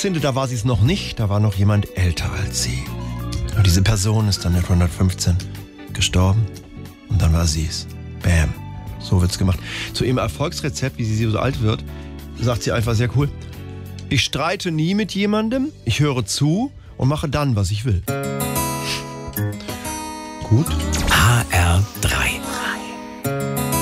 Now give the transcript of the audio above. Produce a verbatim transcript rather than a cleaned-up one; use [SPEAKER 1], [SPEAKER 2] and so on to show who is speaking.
[SPEAKER 1] hundertfünfzehn. Da war sie es noch nicht, da war noch jemand älter als sie. Und diese Person ist dann mit hundertfünfzehn gestorben und dann war sie es. Bam. So wird's gemacht. Zu ihrem Erfolgsrezept, wie sie so alt wird, sagt sie einfach sehr cool: Ich streite nie mit jemandem, ich höre zu und mache dann, was ich will. Gut.
[SPEAKER 2] H R drei